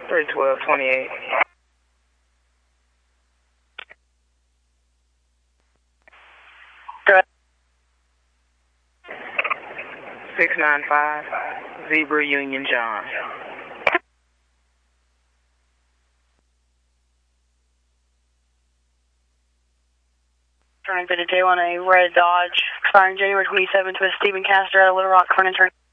31228. Good. 695 Zebra Union John. Turning to J1, a red Dodge, expiring January 27th with Stephen Castor out of Little Rock, Corning turn.